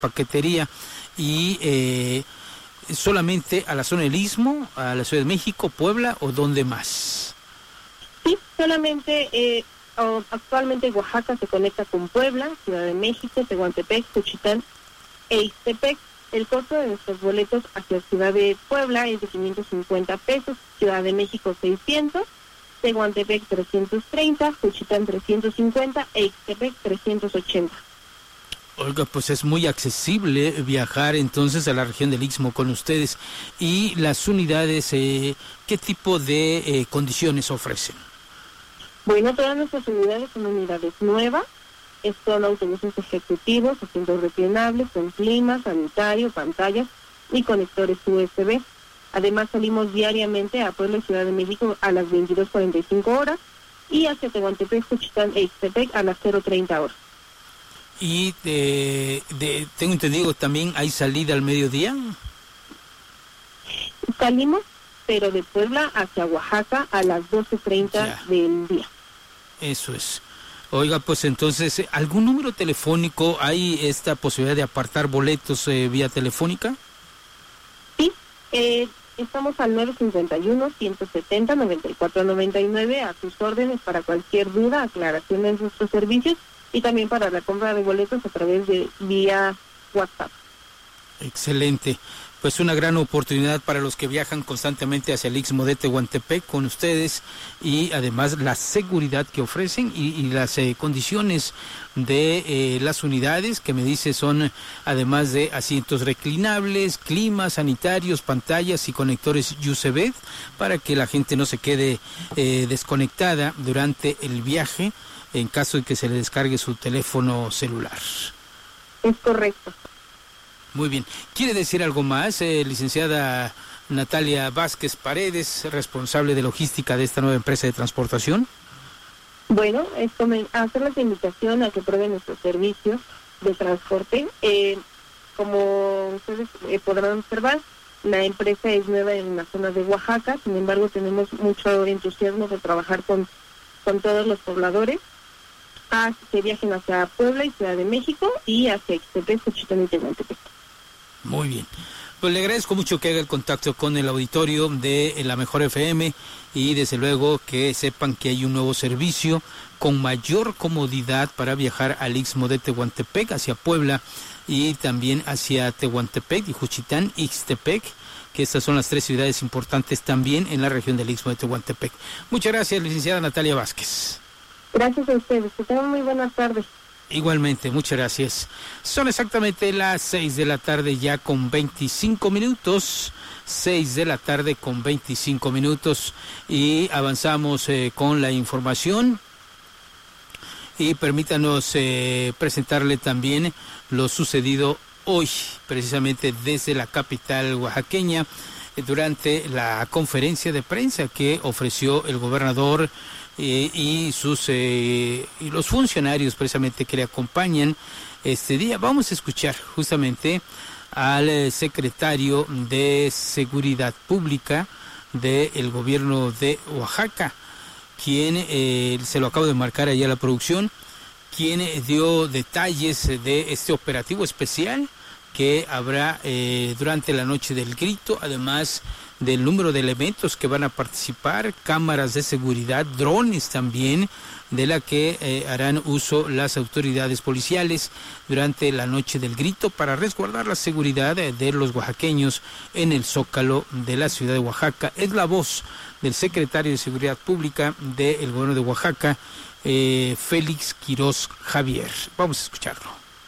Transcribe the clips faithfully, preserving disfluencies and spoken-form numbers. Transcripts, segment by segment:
paquetería y eh, solamente a la zona del Istmo, a la Ciudad de México, Puebla o dónde más? Sí, solamente eh, actualmente Oaxaca se conecta con Puebla, Ciudad de México, Tehuantepec, Juchitán e Ixtepec. El costo de nuestros boletos hacia Ciudad de Puebla es de quinientos cincuenta pesos, Ciudad de México seiscientos, Tehuantepec trescientos treinta, Juchitán trescientos cincuenta e Ixtepec trescientos ochenta. Oiga, pues es muy accesible viajar entonces a la región del Istmo con ustedes. ¿Y las unidades, eh, qué tipo de eh, condiciones ofrecen? Bueno, todas nuestras unidades son unidades nuevas, son autobuses ejecutivos, asientos reclinables, con clima, sanitario, pantallas y conectores U S B. Además salimos diariamente a Puebla y Ciudad de México a las veintidós cuarenta y cinco horas y hacia Tehuantepec, Juchitán e Ixtepec a las cero treinta horas. Y de, de, tengo entendido también hay salida al mediodía. Salimos, pero de Puebla hacia Oaxaca a las doce treinta ya. Del día. Eso es. Oiga, pues entonces, ¿algún número telefónico? ¿Hay esta posibilidad de apartar boletos eh, vía telefónica? Sí, eh, estamos al nueve cinco uno, ciento setenta, noventa y cuatro noventa y nueve a sus órdenes para cualquier duda, aclaración en nuestros servicios. Y también para la compra de boletos a través de vía WhatsApp. Excelente. Pues una gran oportunidad para los que viajan constantemente hacia el Istmo de Tehuantepec con ustedes y además la seguridad que ofrecen y, y las eh, condiciones de eh, las unidades que me dice son además de asientos reclinables, climas sanitarios, pantallas y conectores U S B para que la gente no se quede eh, desconectada durante el viaje en caso de que se le descargue su teléfono celular. Es correcto. Muy bien. ¿Quiere decir algo más, eh, licenciada Natalia Vázquez Paredes, responsable de logística de esta nueva empresa de transportación? Bueno, es hacerles la invitación a que prueben nuestros servicios de transporte. Eh, como ustedes eh, podrán observar, la empresa es nueva en la zona de Oaxaca, sin embargo tenemos mucho entusiasmo de trabajar con, con todos los pobladores, a que viajen hacia Puebla y Ciudad de México y hacia Ixtepec, Juchitán y Tehuantepec. Muy bien. Pues le agradezco mucho que haga el contacto con el auditorio de La Mejor F M y desde luego que sepan que hay un nuevo servicio con mayor comodidad para viajar al Istmo de Tehuantepec hacia Puebla y también hacia Tehuantepec y Juchitán, Ixtepec, que estas son las tres ciudades importantes también en la región del Istmo de Tehuantepec. Muchas gracias, licenciada Natalia Vázquez. Gracias a ustedes, que tengan muy buenas tardes. Igualmente, muchas gracias. Son exactamente las seis de la tarde ya con veinticinco minutos, seis de la tarde con veinticinco minutos y avanzamos eh, con la información y permítanos eh, presentarle también lo sucedido hoy, precisamente desde la capital oaxaqueña, eh, durante la conferencia de prensa que ofreció el gobernador Eh, y sus eh, y los funcionarios precisamente que le acompañan este día. Vamos a escuchar justamente al eh, secretario de Seguridad Pública del gobierno de Oaxaca, quien eh, se lo acabo de marcar allá a la producción, quien eh, dio detalles de este operativo especial que habrá eh, durante la noche del grito, además del número de elementos que van a participar, cámaras de seguridad, drones también, de la que eh, harán uso las autoridades policiales durante la noche del grito para resguardar la seguridad de, de los oaxaqueños en el Zócalo de la ciudad de Oaxaca. Es la voz del secretario de Seguridad Pública del gobierno de Oaxaca, eh, Félix Quirós Javier. Vamos a escucharlo.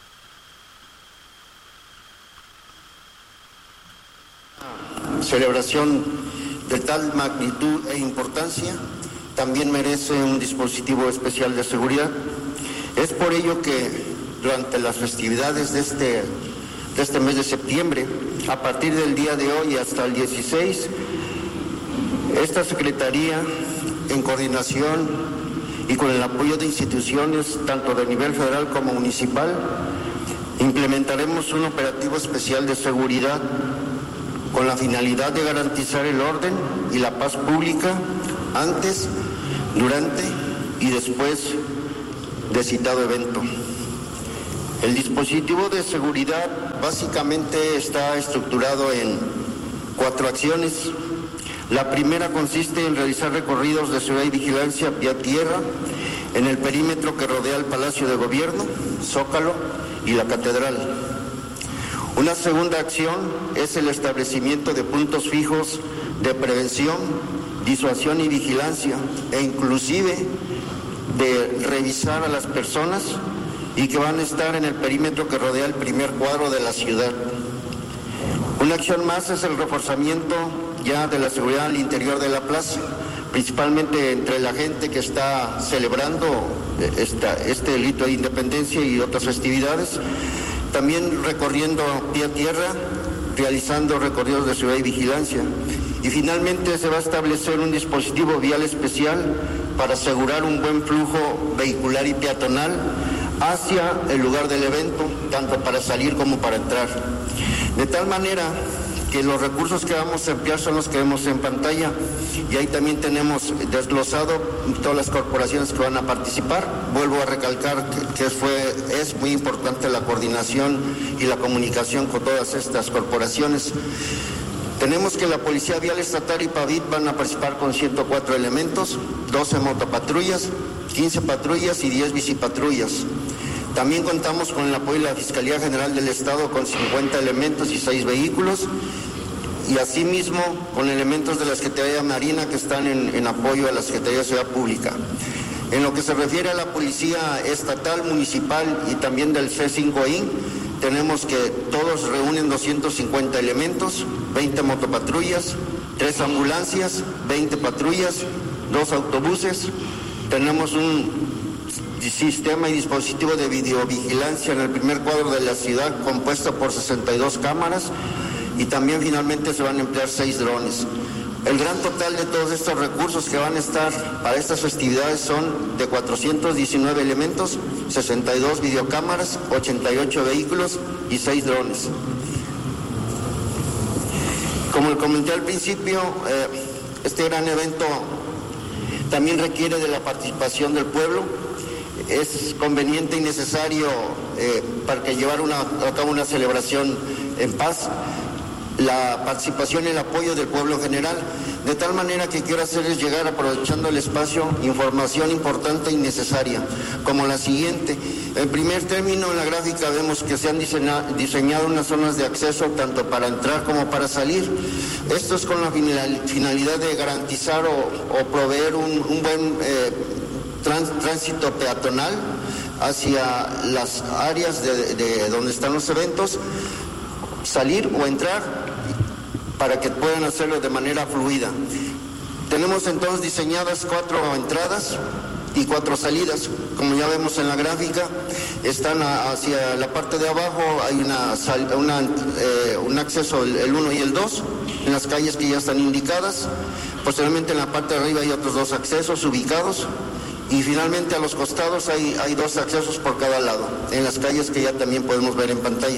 Celebración de tal magnitud e importancia también merece un dispositivo especial de seguridad. Es por ello que durante las festividades de este, de este mes de septiembre, a partir del día de hoy hasta el dieciséis, esta Secretaría, en coordinación y con el apoyo de instituciones tanto de nivel federal como municipal, implementaremos un operativo especial de seguridad con la finalidad de garantizar el orden y la paz pública antes, durante y después de citado evento. El dispositivo de seguridad básicamente está estructurado en cuatro acciones. La primera consiste en realizar recorridos de seguridad y vigilancia pie a tierra en el perímetro que rodea el Palacio de Gobierno, Zócalo y la Catedral. Una segunda acción es el establecimiento de puntos fijos de prevención, disuasión y vigilancia, e inclusive de revisar a las personas y que van a estar en el perímetro que rodea el primer cuadro de la ciudad. Una acción más es el reforzamiento ya de la seguridad al interior de la plaza, principalmente entre la gente que está celebrando esta, este delito de independencia y otras festividades, también recorriendo pie a tierra, realizando recorridos de seguridad y vigilancia. Y finalmente se va a establecer un dispositivo vial especial para asegurar un buen flujo vehicular y peatonal hacia el lugar del evento, tanto para salir como para entrar. De tal manera que los recursos que vamos a emplear son los que vemos en pantalla, y ahí también tenemos desglosado todas las corporaciones que van a participar. Vuelvo a recalcar que, que fue, es muy importante la coordinación y la comunicación con todas estas corporaciones. Tenemos que la Policía Vial Estatal y Pavit van a participar con ciento cuatro elementos, doce motopatrullas, quince patrullas y diez bicipatrullas. También contamos con el apoyo de la Fiscalía General del Estado con cincuenta elementos y seis vehículos, y asimismo con elementos de la Secretaría de Marina que están en, en apoyo a la Secretaría de Seguridad Pública. En lo que se refiere a la Policía Estatal, Municipal y también del C cinco I N, tenemos que todos reúnen doscientos cincuenta elementos, veinte motopatrullas, tres ambulancias, veinte patrullas, dos autobuses. Tenemos un sistema y dispositivo de videovigilancia en el primer cuadro de la ciudad compuesto por sesenta y dos cámaras, y también finalmente se van a emplear seis drones. El gran total de todos estos recursos que van a estar para estas festividades son de cuatrocientos diecinueve elementos, sesenta y dos videocámaras, ochenta y ocho vehículos y seis drones. Como comenté al principio, eh, este gran evento también requiere de la participación del pueblo. Es conveniente y necesario eh, para que llevar una, a cabo una celebración en paz, la participación y el apoyo del pueblo en general, de tal manera que quiero hacerles llegar, aprovechando el espacio, información importante y necesaria, como la siguiente. En primer término, en la gráfica vemos que se han diseñado, diseñado unas zonas de acceso tanto para entrar como para salir. Esto es con la finalidad de garantizar o, o proveer un, un buen eh, trans, tránsito peatonal hacia las áreas de, de donde están los eventos, salir o entrar, para que puedan hacerlo de manera fluida. Tenemos entonces diseñadas cuatro entradas y cuatro salidas. Como ya vemos en la gráfica, están a, hacia la parte de abajo, hay una, una, eh, un acceso, el uno y el dos, en las calles que ya están indicadas. Posteriormente en la parte de arriba hay otros dos accesos ubicados, y finalmente a los costados hay, hay dos accesos por cada lado, en las calles que ya también podemos ver en pantalla.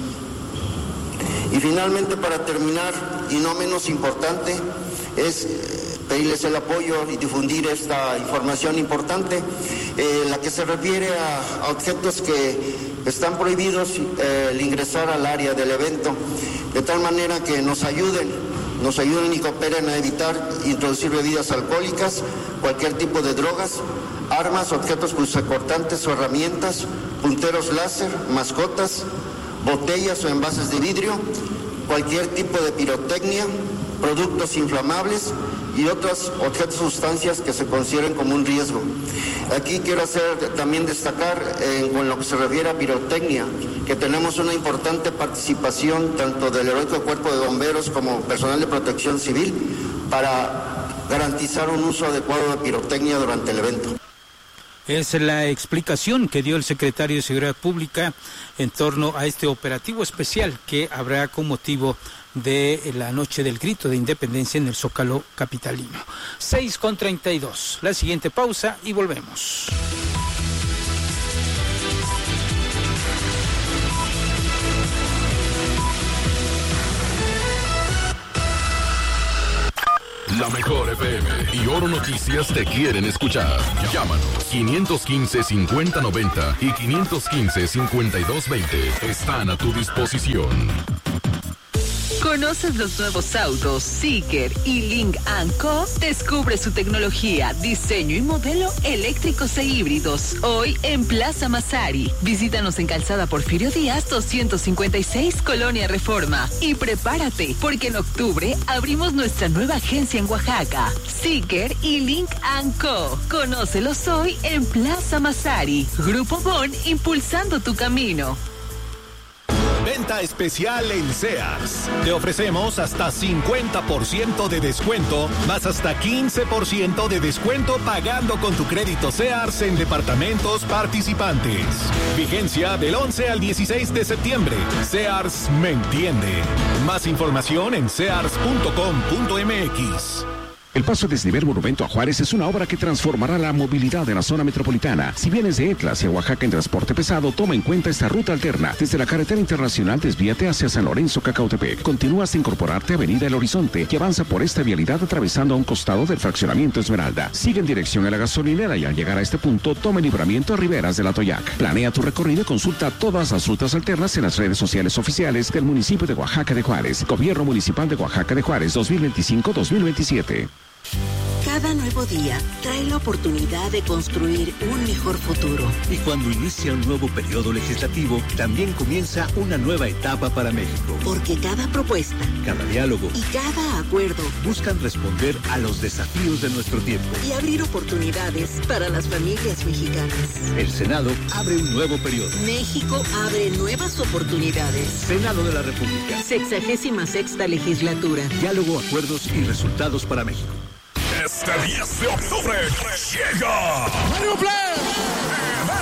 Y finalmente, para terminar, y no menos importante, es pedirles el apoyo y difundir esta información importante, eh, la que se refiere a, a objetos que están prohibidos eh, el ingresar al área del evento, de tal manera que nos ayuden, nos ayuden y cooperen a evitar introducir bebidas alcohólicas, cualquier tipo de drogas, armas, objetos punzocortantes o herramientas, punteros láser, mascotas, botellas o envases de vidrio, cualquier tipo de pirotecnia, productos inflamables y otros objetos o sustancias que se consideren como un riesgo. Aquí quiero hacer también destacar eh, con lo que se refiere a pirotecnia, que tenemos una importante participación tanto del heroico Cuerpo de Bomberos como personal de protección civil para garantizar un uso adecuado de pirotecnia durante el evento. Es la explicación que dio el secretario de Seguridad Pública en torno a este operativo especial que habrá con motivo de la Noche del Grito de Independencia en el Zócalo capitalino. seis con treinta y dos. La siguiente pausa y volvemos. La mejor F M y Oro Noticias te quieren escuchar. Llámanos quinientos quince, cincuenta noventa y quinientos quince, cincuenta y dos veinte. Están a tu disposición. ¿Conoces los nuevos autos Zeekr y Lynk and Co? Descubre su tecnología, diseño y modelo eléctricos e híbridos. Hoy en Plaza Massari. Visítanos en Calzada Porfirio Díaz doscientos cincuenta y seis, Colonia Reforma. Y prepárate, porque en octubre abrimos nuestra nueva agencia en Oaxaca. Zeekr y Lynk and Co. Conócelos hoy en Plaza Massari. Grupo Bon, impulsando tu camino. Venta especial en Sears. Te ofrecemos hasta cincuenta por ciento de descuento, más hasta quince por ciento de descuento pagando con tu crédito Sears en departamentos participantes. Vigencia del once al dieciséis de septiembre. Sears me entiende. Más información en sears punto com punto m x. El paso a desnivel Monumento a Juárez es una obra que transformará la movilidad de la zona metropolitana. Si vienes de Etla hacia Oaxaca en transporte pesado, toma en cuenta esta ruta alterna. Desde la carretera internacional, desvíate hacia San Lorenzo, Cacautepec. Continúa hasta incorporarte a Avenida El Horizonte, que avanza por esta vialidad atravesando a un costado del fraccionamiento Esmeralda. Sigue en dirección a la gasolinera y al llegar a este punto, toma el libramiento a Riberas de la Toyac. Planea tu recorrido y consulta todas las rutas alternas en las redes sociales oficiales del municipio de Oaxaca de Juárez. Gobierno Municipal de Oaxaca de Juárez dos mil veinticinco a dos mil veintisiete. Cada nuevo día trae la oportunidad de construir un mejor futuro. Y cuando inicia un nuevo periodo legislativo, también comienza una nueva etapa para México. Porque cada propuesta, cada diálogo y cada acuerdo buscan responder a los desafíos de nuestro tiempo y abrir oportunidades para las familias mexicanas. El Senado abre un nuevo periodo. México abre nuevas oportunidades. Senado de la República. Sexagésima sexta legislatura. Diálogo, acuerdos y resultados para México. Este diez de octubre llega Mario Plan.